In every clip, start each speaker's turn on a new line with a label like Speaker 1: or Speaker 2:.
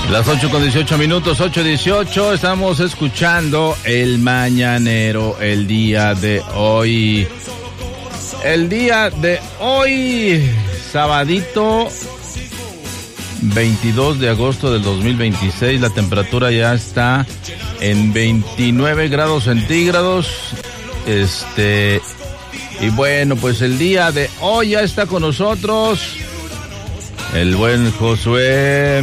Speaker 1: Las 8:18, 8:18, estamos escuchando El Mañanero el día de hoy. El día de hoy, sabadito 22 de agosto del 2026, la temperatura ya está en 29 grados centígrados. Y bueno, pues el día de hoy ya está con nosotros el buen Josué.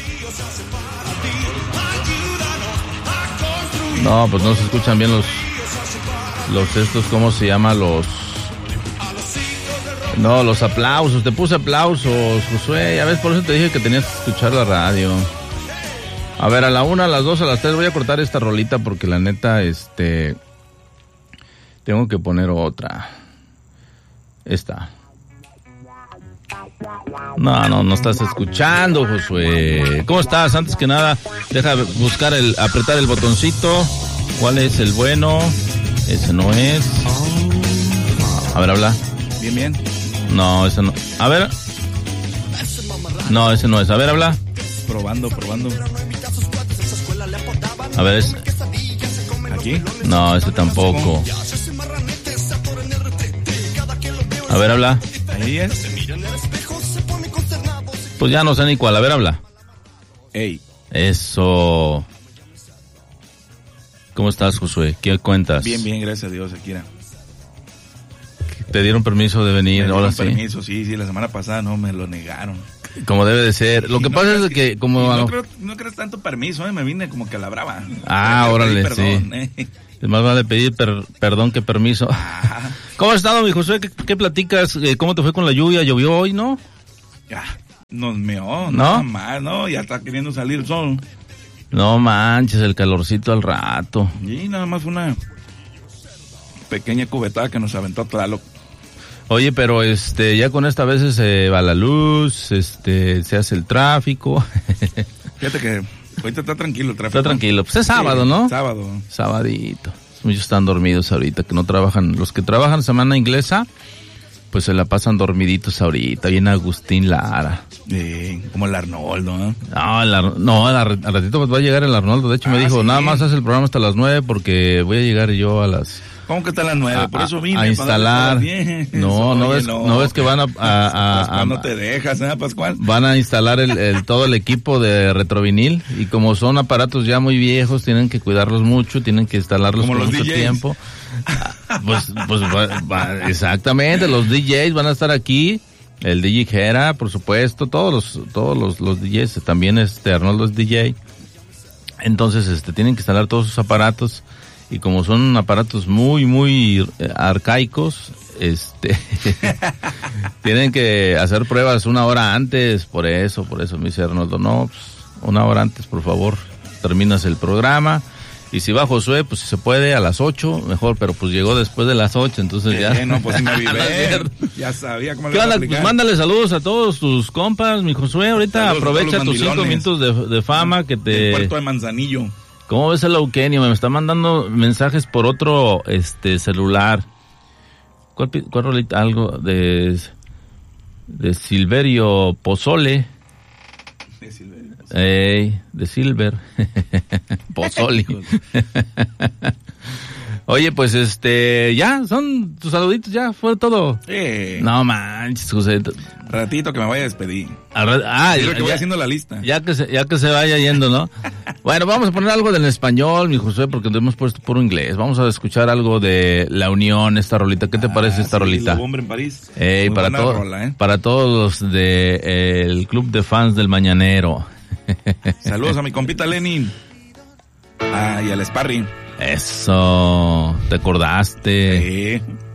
Speaker 1: No, pues no se escuchan bien los estos, ¿cómo se llama? Los aplausos. Te puse aplausos, Josué. Ya ves, por eso te dije que tenías que escuchar la radio. A ver, a la 1, a las 2, a las 3 voy a cortar esta rolita porque la neta, tengo que poner otra. Esta. No estás escuchando, Josué. ¿Cómo estás? Antes que nada, deja buscar apretar el botoncito. ¿Cuál es el bueno? Ese no es. A ver, habla.
Speaker 2: Bien.
Speaker 1: No, ese no. A ver. No, ese no es. A ver, habla.
Speaker 2: Probando.
Speaker 1: A ver, es.
Speaker 2: ¿Aquí?
Speaker 1: No, ese tampoco. A ver, habla.
Speaker 2: Ahí es.
Speaker 1: Pues ya no sé ni cuál. A ver, habla.
Speaker 2: Ey.
Speaker 1: Eso. ¿Cómo estás, Josué? ¿Qué cuentas?
Speaker 2: Bien, gracias a Dios, Akira.
Speaker 1: ¿Te dieron permiso de venir? Ahora sí.
Speaker 2: Permiso, sí, la semana pasada no me lo negaron.
Speaker 1: Como debe de ser. Lo que pasa es que como...
Speaker 2: No crees tanto permiso, me vine como que a la brava.
Speaker 1: Órale,
Speaker 2: perdón,
Speaker 1: sí. Es más vale pedir perdón que permiso. ¿Cómo has estado, mi Josué? ¿Qué platicas? ¿Cómo te fue con la lluvia? ¿Llovió hoy, no?
Speaker 2: Ya, nos meó,
Speaker 1: ¿no?
Speaker 2: Más, ¿no? Ya está queriendo salir el sol.
Speaker 1: No manches, el calorcito al rato.
Speaker 2: Y nada más una pequeña cubetada que nos aventó Tlaloc.
Speaker 1: Oye, pero ya con esta vez se va la luz, se hace el tráfico.
Speaker 2: Fíjate que ahorita está tranquilo el tráfico.
Speaker 1: Está tranquilo. Pues es sábado, ¿no?
Speaker 2: Sábado.
Speaker 1: Sabadito. Muchos están dormidos ahorita, que no trabajan. Los que trabajan semana inglesa, pues se la pasan dormiditos ahorita. Viene Agustín Lara.
Speaker 2: Como el Arnoldo, ¿no?
Speaker 1: Al ratito pues va a llegar el Arnoldo. De hecho me dijo,
Speaker 2: sí.
Speaker 1: Nada más hace el programa hasta las 9 porque voy a llegar yo a las...
Speaker 2: ¿Cómo que está a las 9? Por eso vine.
Speaker 1: A instalar. No ves que van a
Speaker 2: no te dejas, ¿eh, Pascual?
Speaker 1: Van a instalar todo el equipo de retrovinil y como son aparatos ya muy viejos, tienen que cuidarlos mucho, tienen que instalarlos por mucho tiempo. Pues exactamente, los DJs van a estar aquí, el DJ Jera, por supuesto, todos los DJs, también Arnoldo es DJ. Entonces, tienen que instalar todos sus aparatos. Y como son aparatos muy arcaicos, tienen que hacer pruebas 1 hora antes, por eso me dice Arnoldo, no, pues 1 hora antes, por favor, terminas el programa. Y si va Josué, pues si se puede, a las 8, mejor, pero pues llegó después de las 8, entonces ya.
Speaker 2: No, pues me avivé, ya sabía cómo le iba a aplicar.
Speaker 1: Pues mándale saludos a todos tus compas, mi Josué, ahorita saludos, aprovecha tus 5 minutos de fama que te...
Speaker 2: El puerto de Manzanillo.
Speaker 1: ¿Cómo ves el Eugenio? Me está mandando mensajes por otro celular. ¿Cuál rolita? Algo de Silverio Pozole.
Speaker 2: De Silverio.
Speaker 1: De Silver. Pozole. Oye, pues ya, son tus saluditos, ya, fue todo. No manches, José.
Speaker 2: Ratito que me vaya a despedir.
Speaker 1: Yo
Speaker 2: que voy haciendo la lista.
Speaker 1: Ya que se vaya yendo, ¿no? Bueno, vamos a poner algo del español, mi José, porque nos hemos puesto puro inglés. Vamos a escuchar algo de La Unión, esta rolita. ¿Qué te parece esta rolita?
Speaker 2: La Bomba en París.
Speaker 1: Para todos los el club de fans del Mañanero.
Speaker 2: Saludos a mi compita Lenin. Y al Sparring.
Speaker 1: Eso, ¿te acordaste?
Speaker 2: Sí.